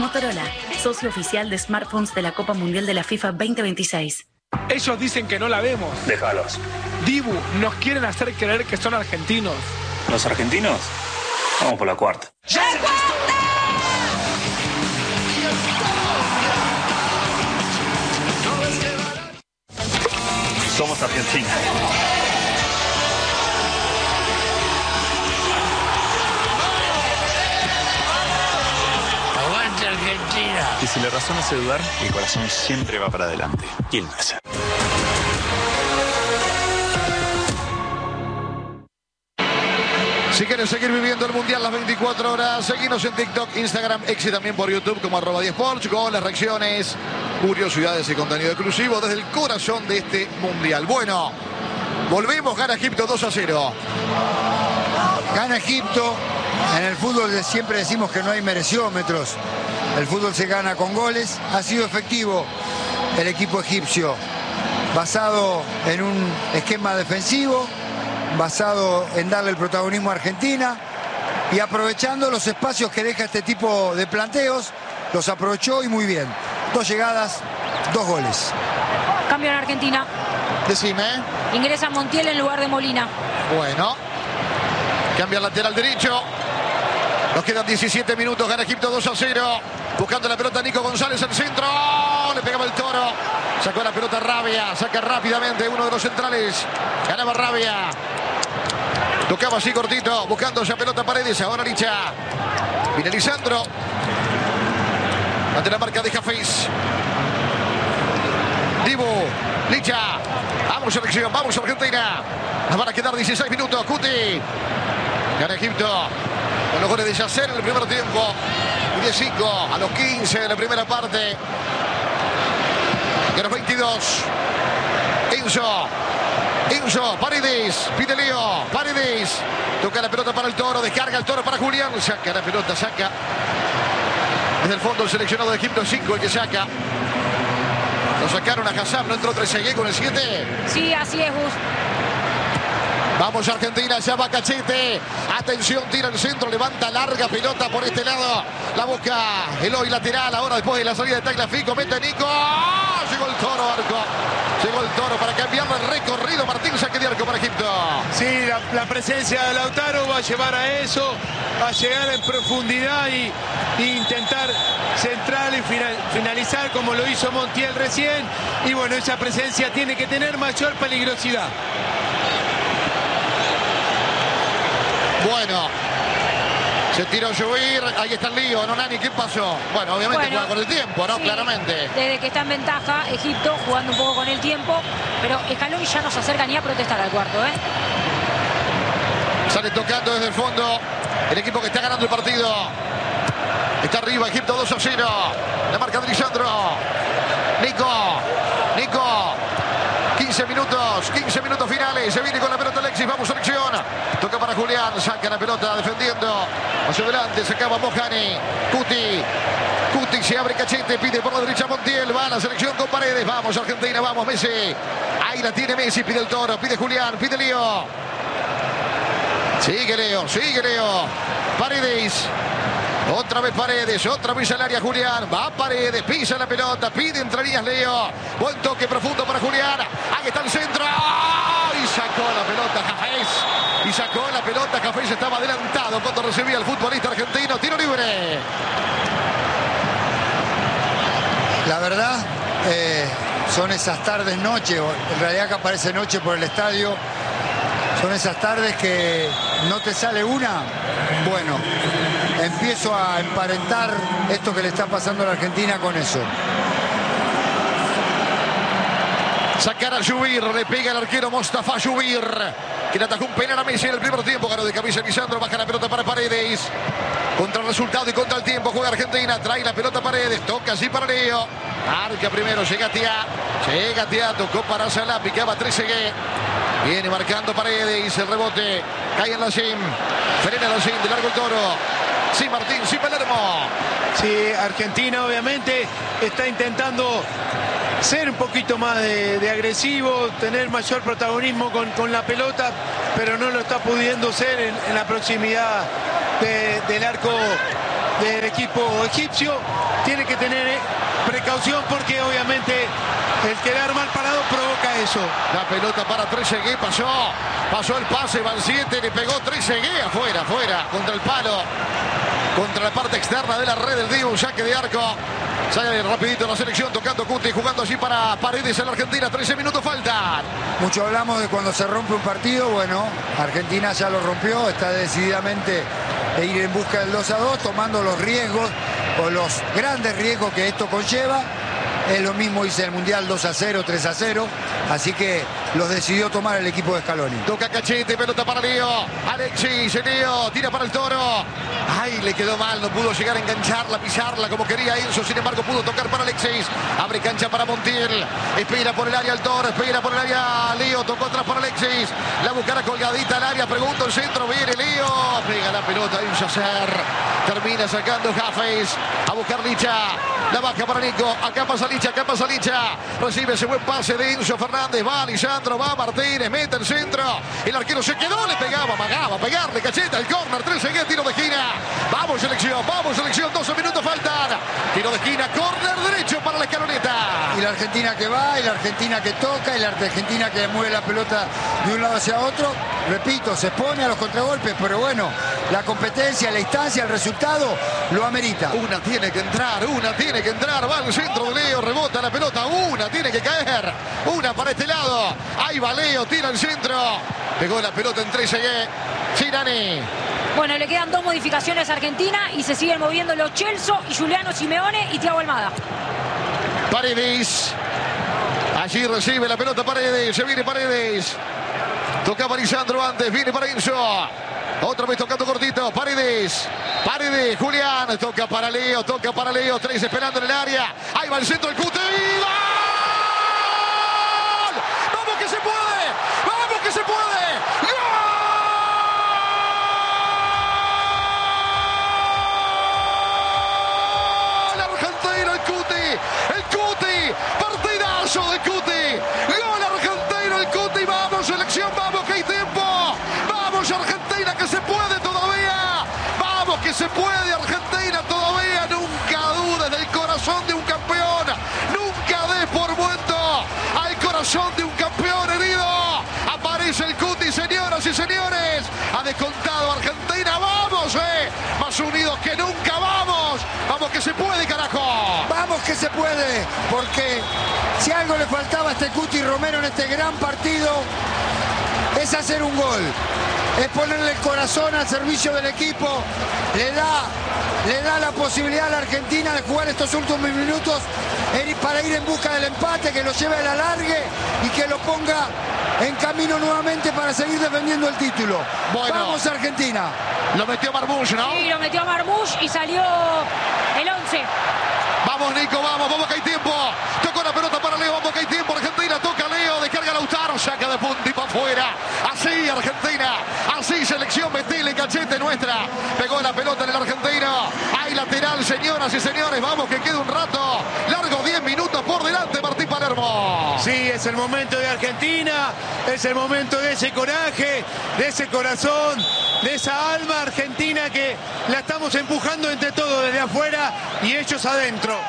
Motorola, socio oficial de smartphones de la Copa Mundial de la FIFA 2026. Ellos dicen que no la vemos. Déjalos. Dibu, nos quieren hacer creer que son argentinos. ¿Los argentinos? Vamos por la cuarta. Somos Argentina. ¡Aguante Argentina! Y si la razón hace dudar, el corazón siempre va para adelante. Quilmes. Si quieres seguir viviendo el Mundial las 24 horas, seguinos en TikTok, Instagram, X y también por YouTube como @10sports, goles, reacciones, curiosidades y contenido exclusivo desde el corazón de este Mundial. Bueno, volvemos, gana Egipto 2-0. Gana Egipto. En el fútbol siempre decimos que no hay mereciómetros. El fútbol se gana con goles. Ha sido efectivo el equipo egipcio, basado en un esquema defensivo, basado en darle el protagonismo a Argentina y aprovechando los espacios que deja este tipo de planteos. Los aprovechó y muy bien. 2 llegadas, 2 goles. Cambio en Argentina. Decime. Ingresa Montiel en lugar de Molina. Bueno. Cambia el lateral derecho. Nos quedan 17 minutos. Gana Egipto 2-0. Buscando la pelota Nico González al centro. Le pegaba el Toro. Sacó la pelota Rabia. Saca rápidamente uno de los centrales. Ganaba Rabia. Tocaba así cortito. Buscando esa pelota Paredes. Ahora Licha. Viene Lisandro. Ante la marca de Jafés. Dibu. Licha. Vamos selección. Vamos Argentina. Nos van a quedar 16 minutos. Cuti. Gana Egipto. Con los goles de Yasser en el primer tiempo. 15 a los 15 de la primera parte. Y a los 22. Enzo, Paredes, pide Leo, Paredes. Toca la pelota para el Toro, descarga el Toro para Julián. Saca la pelota, saca. Desde el fondo el seleccionado de Egipto, 5 el que saca. Lo sacaron a Hassam, no entró Trezeguet con el 7. Sí, así es, Gus. Vamos Argentina, ya va Cachete. Atención, tira el centro, levanta larga pelota por este lado. La busca Eloy lateral, ahora después de la salida de Tagliafico, mete Nico. ¡Oh! Llegó el Toro, arco. Llegó el Toro para cambiarle el recorrido. Martín, saque de arco para Egipto. Sí, la presencia de Lautaro va a llevar a eso, a llegar en profundidad y intentar centrar y finalizar como lo hizo Montiel recién. Y bueno, esa presencia tiene que tener mayor peligrosidad. Bueno, se tiró a subir, ahí está el lío, ¿no, Nani? ¿Qué pasó? Bueno, obviamente juega con el tiempo, ¿no? Sí, claramente. Desde que está en ventaja, Egipto jugando un poco con el tiempo, pero Scaloni ya no se acerca ni a protestar al cuarto, ¿eh? Sale tocando desde el fondo el equipo que está ganando el partido. Está arriba Egipto 2-0. La marca de Lisandro. Nico. 15 minutos finales. Se viene con la pelota Alexis. Vamos, selección. Toca para Julián. Saca la pelota defendiendo. Hacia adelante. Sacaba Mojani. Cuti se abre Cachete. Pide por la derecha Montiel. Va a la selección con Paredes. Vamos, Argentina. Vamos, Messi. Ahí la tiene Messi. Pide el Toro. Pide Julián. Pide Leo. Sigue Leo. Paredes. Otra vez Paredes, otra vez al área Julián. Va Paredes, pisa la pelota, pide entre líneas Leo. Buen toque profundo para Julián. Ahí está el centro. Y sacó la pelota Jafés. Estaba adelantado cuando recibía el futbolista argentino. Tiro libre. La verdad, son esas tardes, noche, en realidad acá parece noche por el estadio. Son esas tardes que no te sale una. Bueno, empiezo a emparentar esto que le está pasando a la Argentina con eso. Sacar a Lluvir, le pega el arquero Mostafa Lluvir, que le atajó un penal a Messi en el primer tiempo. Ganó de cabeza Lisandro, baja la pelota para Paredes. Contra el resultado y contra el tiempo juega Argentina, trae la pelota Paredes, toca así para Leo. Marca primero, llega Tia, tocó para Salah, picaba Trezeguet. Viene marcando Paredes, el rebote, cae en la sim, frena la sim, de largo el Toro. Sí, Martín, sí, Palermo. Sí, Argentina obviamente está intentando ser un poquito más de agresivo, tener mayor protagonismo con la pelota, pero no lo está pudiendo ser en la proximidad del arco del equipo egipcio tiene que tener precaución porque obviamente el quedar mal parado provoca eso. La pelota para Trezeguet, pasó el pase, van 7, le pegó Trezeguet afuera, contra el palo, contra la parte externa de la red del Dibu, saque de arco. Sale rapidito la selección, tocando Cuti, jugando allí para Paredes en la Argentina, 13 minutos faltan. Mucho hablamos de cuando se rompe un partido, bueno, Argentina ya lo rompió, está decididamente de ir en busca del 2-2, tomando los riesgos o los grandes riesgos que esto conlleva. Es lo mismo hice el Mundial 2-0, 3-0, así que los decidió tomar el equipo de Scaloni. Toca Cachete, pelota para Leo. Alexis, Leo, tira para el Toro. Ay, le quedó mal, no pudo llegar a engancharla, pisarla como quería Enzo. Sin embargo, pudo tocar para Alexis. Abre cancha para Montiel. Espera por el área el Toro, espera por el área Leo. Tocó atrás para Alexis. La buscará colgadita al área, pregunta el centro. Viene Leo. Pega la pelota Enzo Ser. Termina sacando Jafes. A buscar Licha. La baja para Nico. Acá pasa Licha, recibe ese buen pase de Enzo Fernández, va Lisandro, va Martínez, mete el centro, el arquero se quedó, le pegaba, amagaba, pegarle Cacheta, el córner, Trezeguet, tiro de esquina, vamos selección, 12 minutos faltan, tiro de esquina, córner derecho para la escaloneta. Y la Argentina que va, y la Argentina que toca, y la Argentina que mueve la pelota de un lado hacia otro, repito, se expone a los contragolpes, pero bueno, la competencia, la instancia, el resultado lo amerita. Una tiene que entrar, va al centro de Leo, rebota la pelota, una tiene que caer, una para este lado, ahí va Leo, tira el centro, pegó la pelota en Trezeguet, Girani. Bueno, le quedan 2 modificaciones a Argentina y se siguen moviendo los Celso y Juliano Simeone y Thiago Almada. Paredes, allí recibe la pelota Paredes, se viene Paredes, tocaba Lisandro antes, viene para Enzo. Otra vez tocando cortito, Paredes, Julián, toca para Leo, 3 esperando en el área, ahí va el centro del Cuti, ¡gol! ¡Vamos que se puede! ¡Gol! Argentino, el Cuti, partidazo de Cuti, gol argentino el Cuti, vamos selección, vamos que hay tiempo, vamos Argentina que se puede todavía, vamos que se puede Argentina todavía, nunca dudes del corazón de un campeón, nunca des por muerto al corazón de un campeón herido, aparece el Cuti, señoras y señores, ha descontado Argentina, vamos, más unidos que nunca, vamos que se puede, carajo. Vamos que se puede, porque si algo le faltaba a este Cuti Romero en este gran partido, es hacer un gol, es ponerle el corazón al servicio del equipo, le da la posibilidad a la Argentina de jugar estos últimos minutos para ir en busca del empate, que lo lleve a la largue y que lo ponga en camino nuevamente para seguir defendiendo el título. Bueno, vamos Argentina. Lo metió Marmoush, ¿no? Sí, lo metió Marmoush y salió el 11. Vamos Nico, vamos que hay tiempo. Tocó la pelota para Leo, vamos que hay tiempo. Argentina toca Leo, descarga Lautaro, saca de punta y para afuera. Así Argentina, así selección, metele Cachete nuestra. Pegó la pelota en el argentino. Hay lateral, señoras y señores. Vamos que queda un rato largo, 10 minutos por delante, Martín Palermo. Sí, es el momento de Argentina, es el momento de ese coraje, de ese corazón, de esa alma argentina que la estamos empujando entre todos desde afuera y ellos adentro.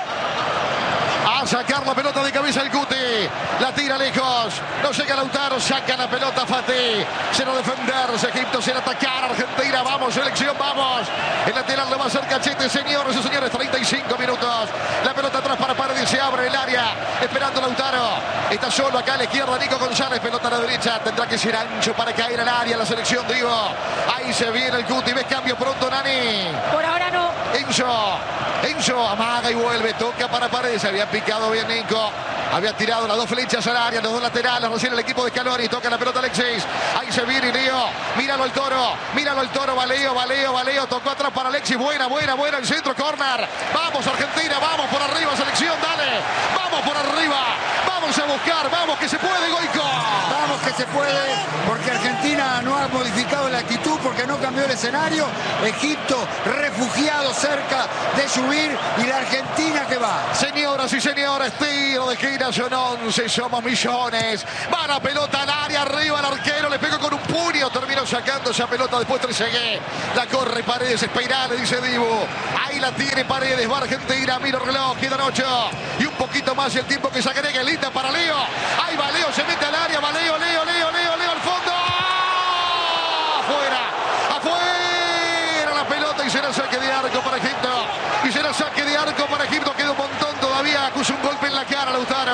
A sacar la pelota de cabeza el Cuti, la tira lejos, no llega Lautaro, saca la pelota Fatih, cero defenderse, Egipto sin atacar, Argentina, vamos selección, vamos, el lateral lo va a hacer Cachete, señores y señores, 35 minutos, la pelota atrás para Paredes, se abre el área, esperando Lautaro, está solo acá a la izquierda Nico González, pelota a la derecha, tendrá que ser ancho para caer al área la selección, digo, ahí se viene el Cuti, ves cambio pronto Nani. Por ahora no. Enzo amaga y vuelve, toca para Paredes, había picado bien Nico, había tirado las 2 flechas al área, los 2 laterales, recién el equipo de Scaloni, toca la pelota Alexis, ahí se viene Leo, míralo al Toro, va Leo, tocó atrás para Alexis, buena, el centro, corner, vamos Argentina, vamos por arriba selección, dale, vamos por arriba, vamos a buscar, vamos que se puede, Goico. Vamos que se puede, porque Argentina no ha modificado la actitud, porque no cambió el escenario. Egipto refugiado cerca de subir y la Argentina que va. Señoras y señores, tiro de esquina, son 11, somos millones. Va la pelota al área, arriba el arquero, le pegó con un puño, terminó sacando esa pelota, después Trezeguet. La corre Paredes, espera, le dice Dibu. Ahí la tiene Paredes, va Argentina, mira el reloj, quedan 8. Y un poquito más y el tiempo que se agrega, linda para Leo. Ahí va Leo, se mete al área, va Leo, al fondo. Afuera la pelota y será saque de arco para Egipto. Queda un montón todavía. Acusa un golpe en la cara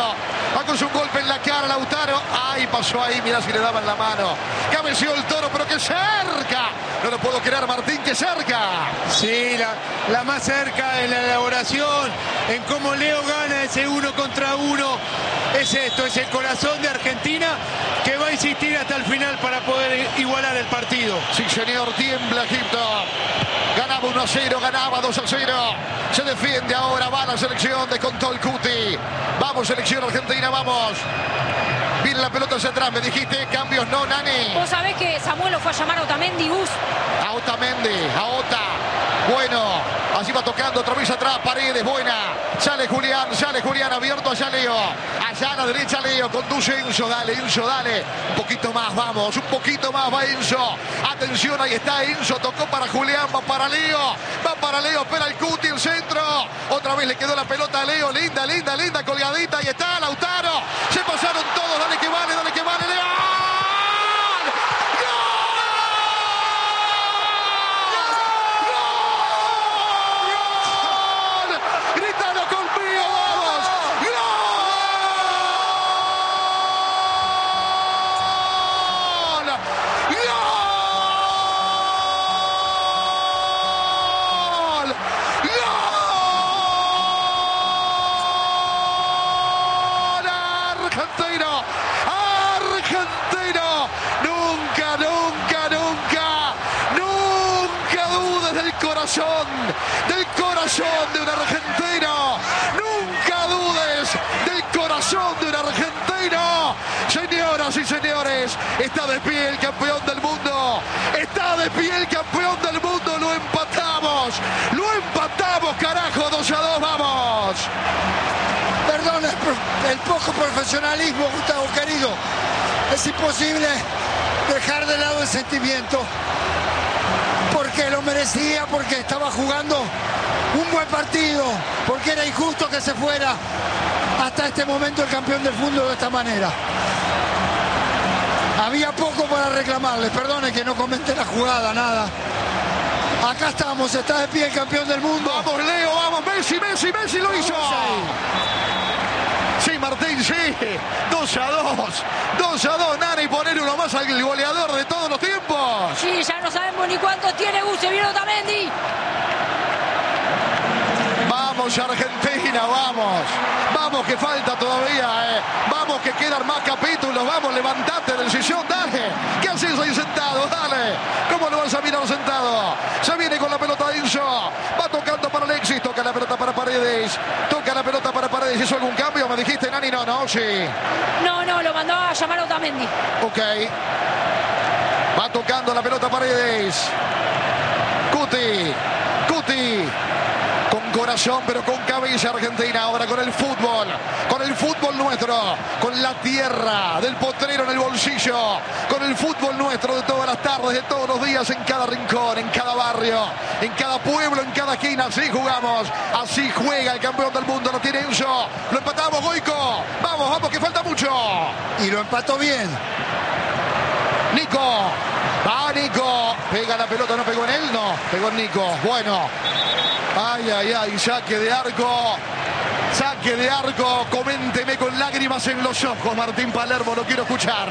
Lautaro. Ay, pasó ahí, mirá si le daban la mano. Cabeció el Toro, pero que cerca. No lo puedo creer, Martín, que cerca. Sí, la más cerca en la elaboración, en cómo Leo gana ese 1 contra 1. Es esto, es el corazón de Argentina que va a insistir hasta el final para poder igualar el partido. Sí, señor, tiembla Egipto. Ganaba 1-0, ganaba 2-0. Se defiende ahora, va la selección de Contol Cuti. Vamos, selección argentina, vamos. Viene la pelota hacia atrás, me dijiste, cambios no, Nani. Vos sabés que Samuel lo fue a llamar a Otamendi, Gus. A Ota. Bueno, así va tocando otra vez atrás, Paredes, buena. Sale Julián, abierto allá Leo. Allá a la derecha Leo, conduce Enzo, dale. Un poquito más, vamos, va Enzo. Atención, ahí está Enzo, tocó para Julián, va para Leo, espera el Cuti, el centro. Otra vez le quedó la pelota a Leo, linda, colgadita, ahí está Lautaro. Se pasaron todos, dale que vale, Leo. Argentina, nunca dudes del corazón de un argentino, nunca dudes del corazón de un argentino. Señoras y señores, está de pie el campeón del mundo, lo empatamos, carajo, 2-2, vamos. Perdón, el poco profesionalismo, Gustavo querido. Es imposible dejar de lado el sentimiento. Porque lo merecía, porque estaba jugando un buen partido, porque era injusto que se fuera hasta este momento el campeón del mundo de esta manera. Había poco para reclamarle, perdone que no comenté la jugada, nada. Acá estamos, está de pie el campeón del mundo. Vamos Leo, vamos, Messi lo hizo. Sí, Martín, sí. 2-2, Nani, poner uno más al goleador de todos los tiempos. Sí, ya no sabemos ni cuántos tiene Gus, se vino Otamendi. Vamos Argentina, vamos que falta todavía, vamos que quedan más capítulos, vamos, levantate del sillón, dale. ¿Qué haces ahí sentado? Dale. ¿Cómo lo vas a mirar sentado? Se viene con la pelota Enzo, va tocando para Alexis, toca la pelota para Paredes, ¿hizo algún cambio? Me dijiste, Nani, no, sí. No, lo mandó a llamar a Otamendi. Ok. Va tocando la pelota Paredes. Cuti. Con corazón, pero con cabeza Argentina. Ahora con el fútbol nuestro, con la tierra del potrero en el bolsillo, con el fútbol nuestro de todas las tardes, de todos los días, en cada rincón, en cada barrio, en cada pueblo, en cada esquina. Así jugamos, así juega el campeón del mundo. Lo tiene Enzo, lo empatamos, Goico. Vamos, que falta mucho. Y lo empató bien. Nico. Va Nico. Pega la pelota, no pegó en él, no. Pegó en Nico. Bueno. Ay, saque de arco. Coménteme con lágrimas en los ojos, Martín Palermo, lo quiero escuchar.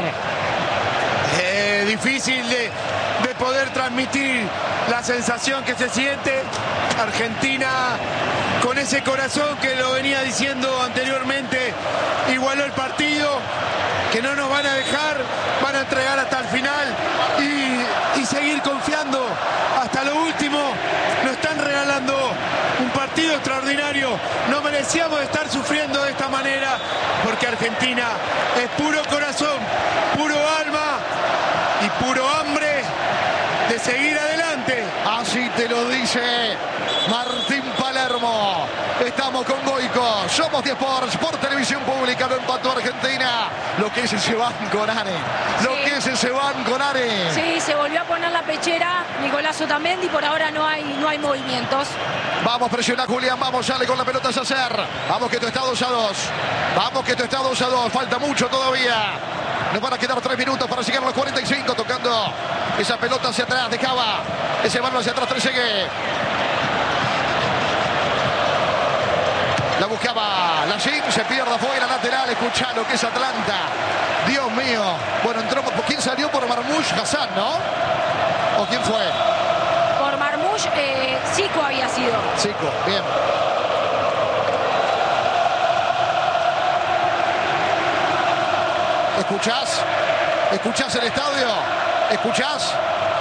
Difícil de poder transmitir la sensación que se siente. Argentina, con ese corazón que lo venía diciendo anteriormente, igualó el partido, que no nos van a dejar, van a entregar hasta el final y seguir confiando hasta lo último. Nos están regalando un partido extraordinario. No merecíamos estar sufriendo de esta manera, porque Argentina es puro corazón, puro alma y puro hambre de seguir adelante. Totalmente. Así te lo dice Martín Palermo. Estamos con Goico. Somos 10 Sports por televisión pública. Lo empató Argentina. Lo que es ese banco, Nane. Lo que es ese banco, Nane. Sí, se volvió a poner la pechera Nicolás Otamendi. Por ahora no hay movimientos. Vamos, presiona Julián. Vamos, sale con la pelota a Sacer. Vamos, que esto está 2-2. Vamos, que esto está 2-2. Falta mucho todavía. Nos van a quedar 3 minutos para llegar a los 45. Tocando esa pelota hacia atrás de Cava. Ese balón hacia atrás, Trezeguet. La buscaba Lachín, se pierde afuera, lateral. Escuchá lo que es Atlanta. Dios mío. Bueno, entró. ¿Quién salió por Marmoush? Hassan, ¿no? ¿O quién fue? Por Marmoush, Zico había sido. Zico, bien. ¿Escuchás? ¿Escuchás el estadio? ¿Escuchás?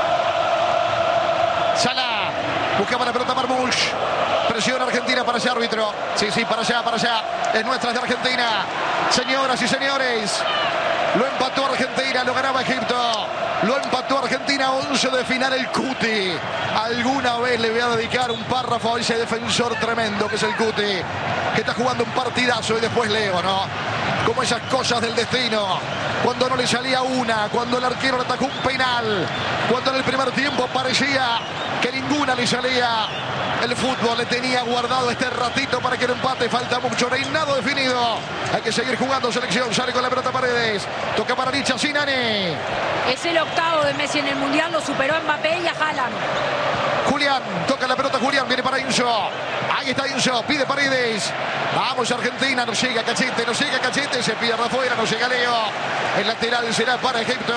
Salah. Buscaba la pelota Marmoush. Presión Argentina para ese árbitro. Sí, para allá, para allá. Es nuestra de Argentina. Señoras y señores. Lo empató Argentina, lo ganaba Egipto. Lo empató Argentina, 11 de final el Cuti. Alguna vez le voy a dedicar un párrafo a ese defensor tremendo que es el Cuti. Que está jugando un partidazo y después Leo, ¿no? Como esas cosas del destino. Cuando no le salía una, cuando el arquero le atacó un penal. Cuando en el primer tiempo parecía que ninguna le salía. El fútbol le tenía guardado este ratito para que el empate. Falta mucho, no hay nada definido. Hay que seguir jugando selección. Sale con la pelota Paredes. Toca para Licha, Sinani. Es el octavo de Messi en el Mundial. Lo superó a Mbappé y a Haaland. Julián, toca la pelota Julián. Viene para Inso. Ahí está Inso, pide Paredes. Vamos Argentina, no llega Cachete, no llega Cachete. Se pierde afuera, no llega Leo. El lateral será para Egipto.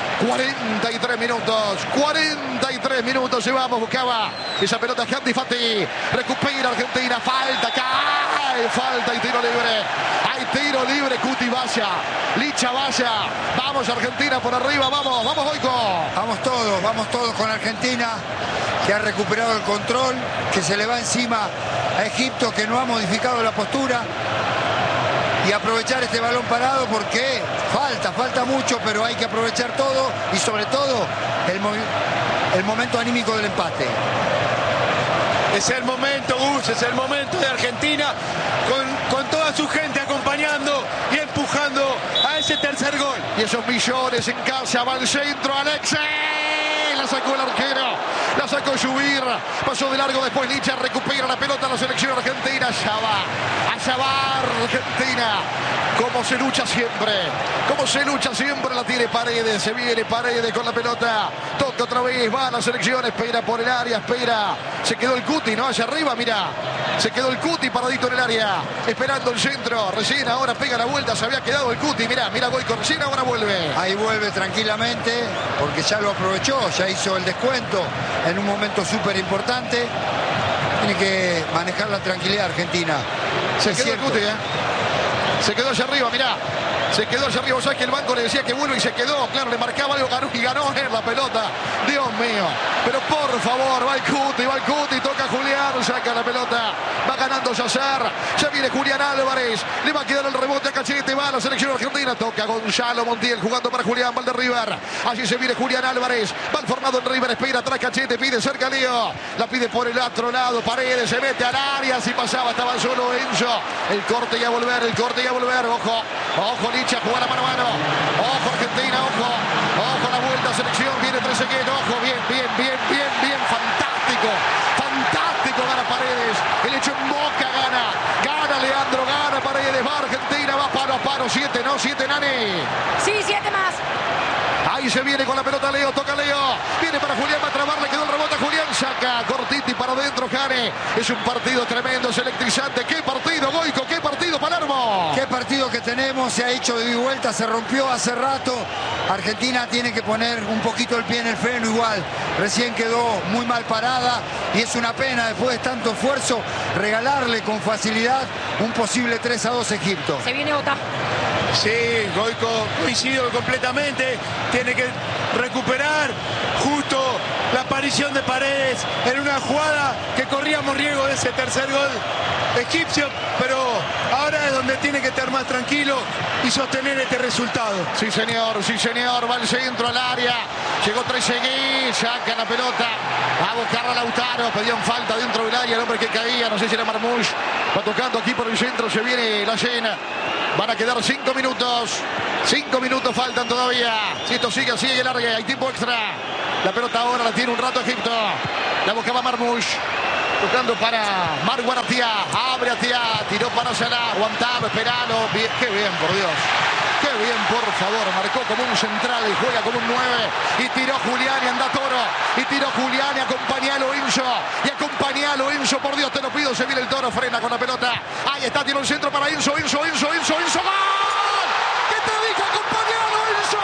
43 minutos. 43 minutos llevamos. Buscaba esa pelota Hamdi Fati. Recupera Argentina. Falta. Cae. Falta y tiro libre. Hay tiro libre. Cuti vaya. Licha vaya. Vamos Argentina por arriba. Vamos. Vamos Goico. Vamos todos con Argentina, que ha recuperado el control, que se le va encima a Egipto, que no ha modificado la postura. Y aprovechar este balón parado porque falta mucho, pero hay que aprovechar todo y sobre todo el momento anímico del empate. Es el momento, Gus, es el momento de Argentina con toda su gente acompañando y empujando a ese tercer gol. Y esos millones en casa, va al centro, Alexei. La sacó el arquero, la sacó Subir, pasó de largo después Licha, recupera la pelota la selección argentina, allá va Argentina, como se lucha siempre, la tiene Paredes, se viene Paredes con la pelota, toca otra vez, va a la selección, espera por el área, se quedó el Cuti, ¿no? Allá arriba, mira, se quedó el Cuti paradito en el área, esperando el centro, recién ahora pega la vuelta, se había quedado el Cuti, mira Goico, recién ahora vuelve. Ahí vuelve tranquilamente, porque ya lo aprovechó, ya hizo el descuento en un momento súper importante. Tiene que manejar la tranquilidad Argentina. Se quedó el Cuti, se quedó allá arriba, mirá. Se quedó allá arriba, o sea que el banco le decía que vuelve y se quedó. Claro, le marcaba algo y ganó en la pelota. Dios mío. Pero por favor, va el Cuti, toca Julián, saca la pelota. Va ganando Yacer. Ya viene Julián Álvarez. Le va a quedar el rebote a Cachete. Va a la selección argentina. Toca Gonzalo Montiel jugando para Julián Valderriver. Allí se viene Julián Álvarez. Va el formado en River. Espera atrás Cachete. Pide cerca Leo. La pide por el otro lado. Paredes se mete al área. Si pasaba, estaba solo Enzo. El corte y a volver. Ojo, Licha, jugar a mano a mano. Ojo, Argentina, ojo la vuelta, selección, viene Trezeguet, ojo, bien, fantástico, gana Paredes, el hecho en Boca gana Leandro, gana Paredes, va Argentina, va paro a paro, 7, ¿no? 7, Nani. Sí, 7 más. Ahí se viene con la pelota Leo, toca Leo, viene para Julián, va a trabar, le quedó el rebote a Julián, saca Cortiti para adentro, Jane. Es un partido tremendo, es electrizante. ¿Qué partido, Goico? ¿Qué partido, Palermo? ¿Qué partido que tenemos? Se ha hecho de ida y vuelta, se rompió hace rato. Argentina tiene que poner un poquito el pie en el freno igual. Recién quedó muy mal parada y es una pena después de tanto esfuerzo regalarle con facilidad un posible 3-2 a Egipto. Se viene Ota. Sí, Goico, coincido completamente. Tiene que recuperar justo la aparición de Paredes en una jugada que corríamos riesgo de ese tercer gol egipcio, pero ahora es donde tiene que estar más tranquilo y sostener este resultado. Sí, señor, va al centro, al área. Llegó Trezeguet, saca la pelota. Va a buscar a Lautaro. Pedían falta dentro del área. El hombre que caía, no sé si era Marmoush. Va tocando aquí por el centro. Se viene la llena. Van a quedar 5 minutos. 5 minutos faltan todavía. Si esto sigue así, el largue. Hay tiempo extra. La pelota ahora la tiene un rato Egipto. La buscaba Marmoush. Tocando para Marwan Atia. Abre Atia. Tiró para Salah. Aguantalo, esperalo. Bien, qué bien, por Dios. Qué bien, por favor. Marcó como un central y juega como un 9. Y tiró Julián y anda Toro. Y tiró Julián y acompañalo Enzo. Y acompañalo Enzo. Por Dios, te lo pido. Se viene el Toro. Frena con la pelota. Ahí está. Tiró el centro para Enzo. Enzo. ¡Gol! ¿Qué te dije? Acompañalo Enzo.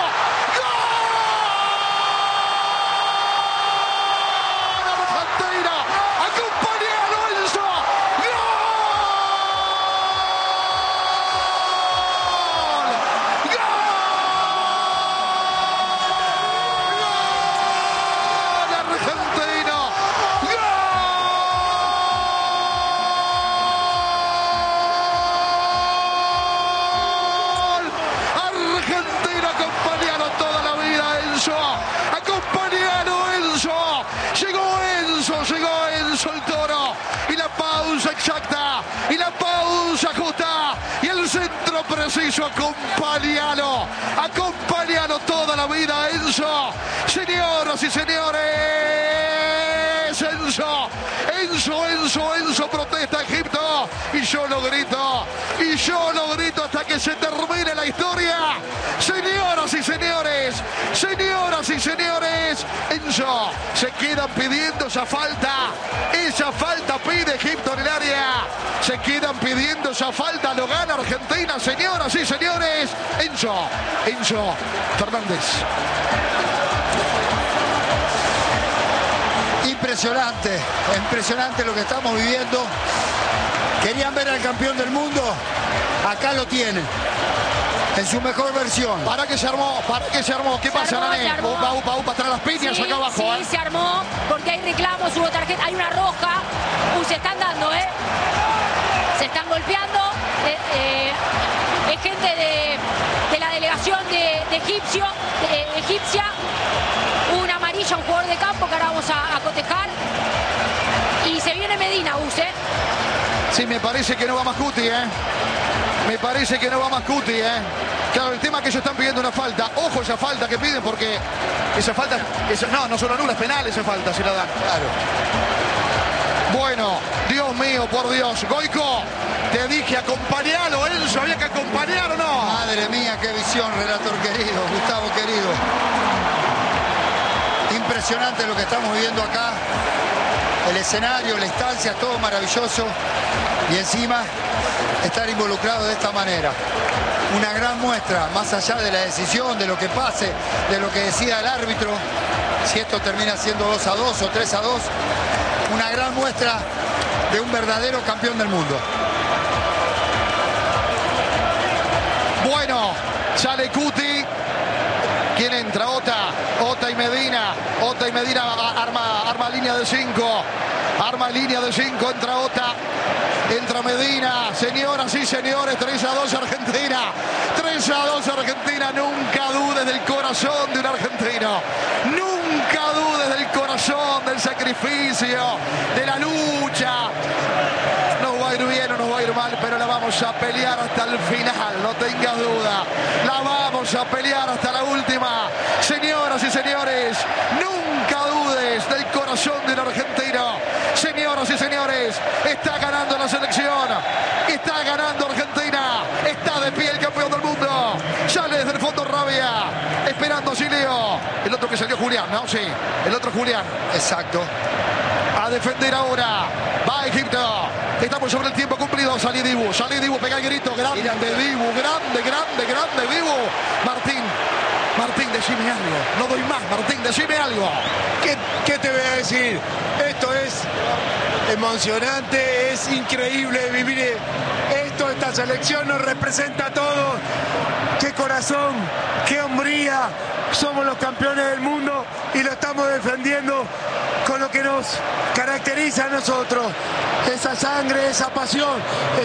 Exacta y la pausa justa y el centro preciso. Acompañalo toda la vida, Enzo. Señoras y señores, Enzo protesta Egipto y yo lo grito hasta que se termine la historia. Señoras y señores, Enzo, se quedan pidiendo esa falta pide Egipto en el área, se quedan pidiendo esa falta, lo gana Argentina, señoras y señores. Enzo Fernández. Impresionante lo que estamos viviendo. Querían ver al campeón del mundo, acá lo tienen, en su mejor versión. ¿Para qué se armó? ¿Qué pasa, Nané? Va atrás las piñas acá abajo. Sí, se armó, porque hay reclamos, hubo tarjeta, hay una roja. Se están dando, se están golpeando. Es gente de la delegación de egipcia. Una amarilla, un jugador de campo que ahora vamos a cotejar. Y se viene Medina, Sí, me parece que no va Mascuti, Claro, el tema es que ellos están pidiendo una falta. Ojo esa falta que piden, porque esa falta... No son anulas, penal esa falta, si la dan. Claro. Bueno, Dios mío, por Dios. Goico, te dije acompañalo, Enzo, había que acompañar o no. Madre mía, qué visión, relator querido, Gustavo querido. Impresionante lo que estamos viviendo acá. El escenario, la instancia, todo maravilloso. Y encima estar involucrado de esta manera. Una gran muestra, más allá de la decisión, de lo que pase, de lo que decida el árbitro. Si esto termina siendo 2-2 o 3-2. Una gran muestra de un verdadero campeón del mundo. Bueno, sale Cuti. ¿Quién entra? Ota y Medina. Arma línea de 5. Entra Ota. Entra Medina. Señoras y señores, 3-2 Argentina. 3-2 Argentina. Nunca dudes del corazón de un argentino. Nunca dudes del corazón, del sacrificio, de la lucha. Nos va a ir bien o nos va a ir mal, pero la vamos a pelear hasta el final, no tengas duda. La vamos a pelear hasta la última. Señoras y señores, nunca dudes del corazón del argentino. Señoras y señores, está ganando la selección. Está ganando Argentina. Está de pie el campeón del mundo. Sale desde el fondo Rabia. Esperando a Sileo. El otro que salió Julián, ¿no? Sí, el otro Julián. Exacto. A defender ahora. Va Egipto. Estamos sobre el tiempo cumplido. Salí Dibu, pega el grito. Grande Dibu, grande Dibu. Martín, decime algo. No doy más, Martín, decime algo. ¿Qué te voy a decir? Esto es emocionante, es increíble vivir esto. Esta selección nos representa a todos. Qué corazón, qué hombría. Somos los campeones del mundo y lo estamos defendiendo con lo que nos caracteriza a nosotros. Esa sangre, esa pasión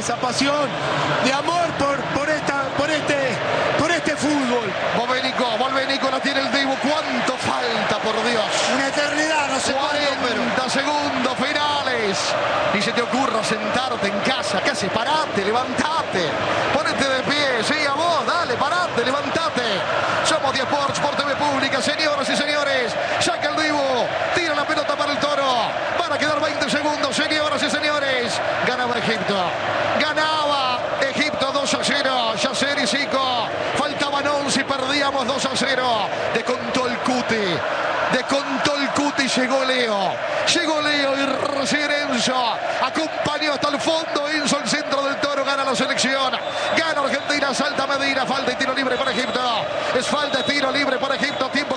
de amor por este fútbol. Vuelve Nico, la tiene el Dibu. ¿Cuánto falta, por Dios? Una eternidad, no sé cuánto, pero 40 segundos finales. Ni se te ocurra sentarte en casa. ¿Qué haces? Parate, levantate. Ponete de pie. Sí, a vos, dale, parate, levantate. Somos The Sports por TV Pública, señoras y señores. Saca el Dibu. Tira la pelota para el Toro. Van a quedar 20 segundos, señoras y señores. Ganaba Egipto. Ganaba Egipto 2-0. Yasser y Zico. Faltaban 11 y perdíamos 2-0. Descontó el Cuti. Llegó Leo y recién Enzo acompañó hasta el fondo. Enzo, el centro del Toro, gana la selección, gana Argentina, salta Medina, falta y tiro libre para Egipto. Es falta, tiro libre para Egipto, tiempo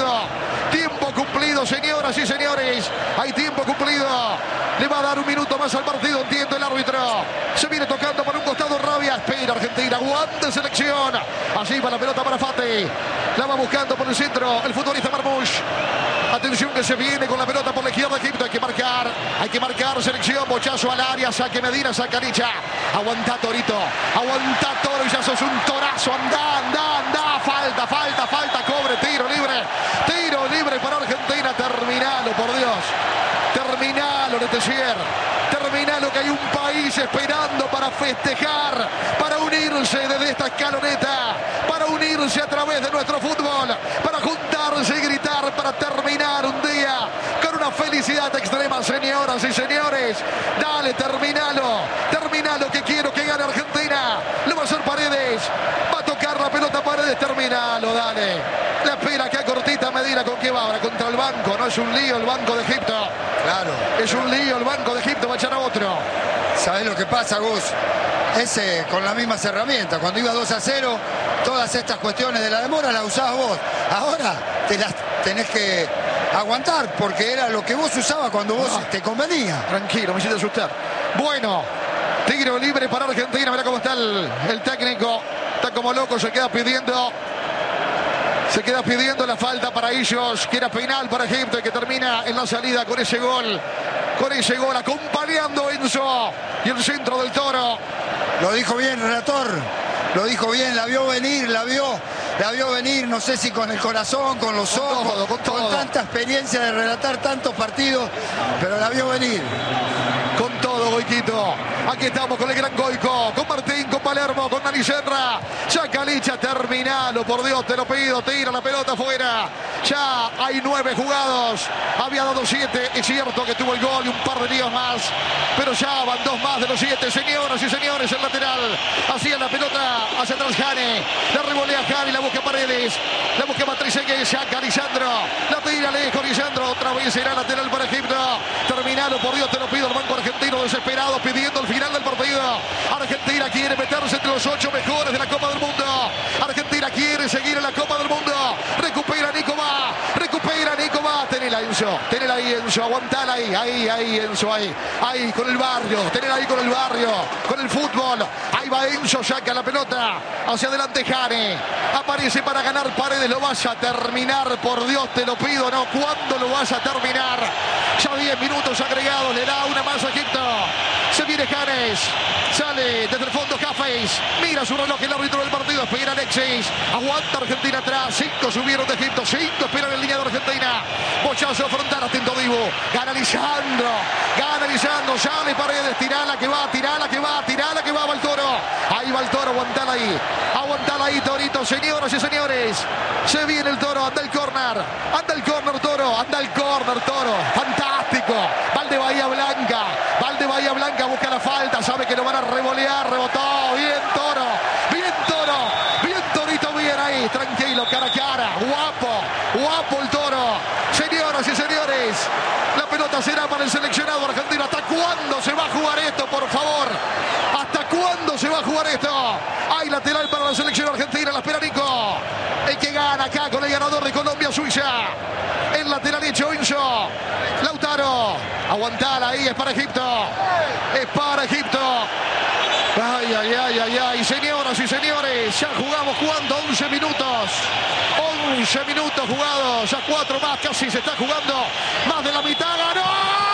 cumplido, señoras y señores, hay tiempo cumplido. Le va a dar un minuto más al partido, entiende el árbitro. Se viene tocando por un costado Rabia, espera Argentina, aguante selección. Allí va la pelota para Fati, la va buscando por el centro el futbolista Marmoush. Atención que se viene con la pelota por la izquierda Egipto. Hay que marcar selección. Bochazo al área. Saque Medina, saca Licha. Aguanta Torito. Aguanta Toro y ya sos un torazo. Anda. Falta. Cobre. Tiro libre para Argentina. Terminalo, por Dios. Terminalo, Letelier. Terminalo, que hay un país esperando para festejar, para unirse desde esta escaloneta, para unirse a través de nuestro fútbol, para juntarse y gritar, para terminar un día con una felicidad extrema, señoras y señores. Dale, terminalo, que quiero que gane Argentina. Lo va a hacer Paredes, va a tocar la pelota Paredes, terminalo, dale. La espera que a cortita Medina, ¿con qué va ahora? Contra el banco, no es un lío el banco de Egipto. claro. Es un lío el banco de Egipto, va a echar a otro. ¿Sabés lo que pasa, Gus? Ese con las mismas herramientas. Cuando iba 2-0, todas estas cuestiones de la demora las usabas vos. Ahora te las tenés que aguantar porque era lo que vos usabas cuando vos te convenía. Tranquilo, me hiciste asustar. Bueno, tiro libre para Argentina. Mirá cómo está el técnico. Está como loco, se queda pidiendo la falta para ellos, que era penal para Egipto y que termina en la salida con ese gol. Acompañando Enzo y el centro del Toro. Lo dijo bien, relator. Lo dijo bien, la vio venir, no sé si con el corazón, con los ojos, con tanta experiencia de relatar tantos partidos, pero la vio venir. Con todo, Goiquito. Aquí estamos con el gran Goico, con Martín, con Palermo, con Nani Serra. Saca Licha, terminalo, por Dios, te lo pido. Tira la pelota afuera. Ya hay 9 jugados. Había dado 7. Es cierto que tuvo el gol y un par de líos más, pero ya van 2 más de los 7. Señoras y señores, el lateral. Hacía la pelota hacia atrás Jane. La revolea Jane, la busca Paredes. La busca Matriceque, saca Lisandro. La tira lejos Lisandro. Otra vez será lateral para Egipto. Terminalo, por Dios, te lo pido. El banco argentino desesperado pidiendo el final del partido. Argentina quiere meterse entre los 8 mejores de la Copa del Mundo. Argentina quiere seguir en la Copa del Mundo. Recupera Nico Va. Tenela ahí Enzo, aguantala ahí Enzo, ahí con el barrio, tenela ahí con el barrio, con el fútbol. Ahí va Enzo, saca la pelota hacia adelante Jane, aparece para ganar Paredes. Lo vas a terminar, por Dios te lo pido, no, ¿cuándo lo vas a terminar? Ya 10 minutos agregados, le da una más a Egipto. Se viene Janes, sale desde el fondo Cafés, mira su reloj, el árbitro del partido, espera Alexis, aguanta Argentina atrás, 5 subieron de Egipto, 5 esperan en línea de Argentina. Bochazo frontal, atento Dibu, gana Lisandro, sale Paredes, tirala que va, va el Toro. Ahí va el Toro, aguantala ahí Torito, señoras y señores. Se viene el Toro, anda el córner Toro, fantástico. Valde Bahía Blanca busca la falta, sabe que lo van a revolear, rebotó, bien Toro, bien Torito, bien ahí, tranquilo, cara a cara, guapo el Toro. Señoras y señores, la pelota será para el seleccionado argentino. ¿Hasta cuándo se va a jugar esto, por favor? ¿Hasta cuándo se va a jugar esto? Hay lateral para la selección argentina, la espera Nico. El que gana acá con el ganador de Colombia-Suiza. El lateral hecho Enzo. Lautaro. Aguantala ahí, es para Egipto. Ay. ay, ay. Señoras y señores, ya jugamos jugando 11 minutos. 11 minutos jugados. Ya 4 más, casi se está jugando. Más de la mitad. ¡Ganó!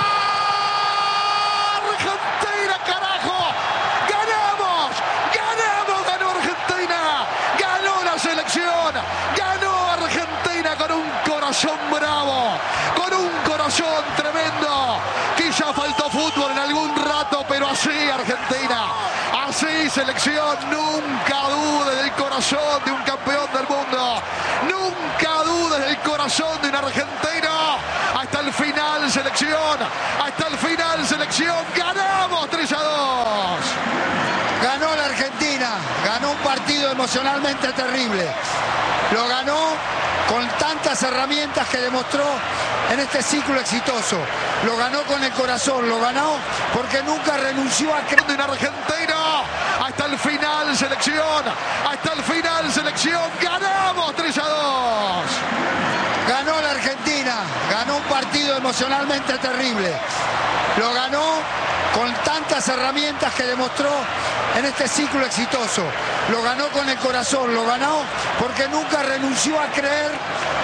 ¡Argentina, carajo! ¡Ganamos! ¡Ganamos! ¡Ganó Argentina! ¡Ganó la selección! ¡Ganó Argentina con un corazón bravo! Con un corazón tremendo. Quizá faltó fútbol en algún rato, pero así Argentina. Así selección. Nunca dudes del corazón de un campeón del mundo. Nunca dudes del corazón de un argentino. Hasta el final selección. Hasta el final selección. Ganamos 3-2. Ganó la Argentina, ganó un partido emocionalmente terrible. Lo ganó con tantas herramientas que demostró en este ciclo exitoso. Lo ganó con el corazón, lo ganó porque nunca renunció a creer. Un argentino, hasta el final selección, hasta el final selección, ganamos 3-2. Ganó la Argentina, ganó un partido emocionalmente terrible. Lo ganó con tantas herramientas que demostró en este ciclo exitoso. Lo ganó con el corazón, lo ganó porque nunca renunció a creer